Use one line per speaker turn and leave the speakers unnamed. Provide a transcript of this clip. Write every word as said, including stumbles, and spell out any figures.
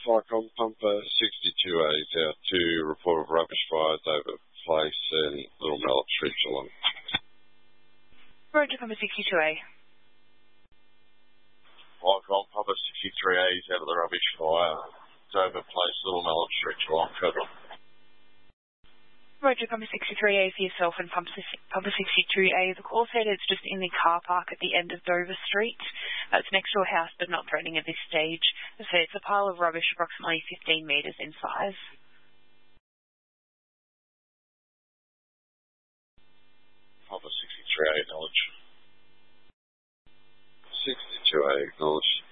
Flycom Pumper sixty-two A is out to report of rubbish fires over Place and Little Mallet Street, Geelong.
Roger, Pumper sixty-two A.
Flycom Pumper sixty-three A is out of the rubbish fire. It's over Place, Little Mallet Street, Geelong, Federal.
Roger, Pumper sixty-three A for yourself and Pumper sixty-two A. The call said it's just in the car park at the end of Dover Street. Uh, it's next to a house but not threatening at this stage. So it's a pile of rubbish approximately fifteen metres in size.
Pumper sixty-three A, acknowledge. sixty-two A, acknowledge.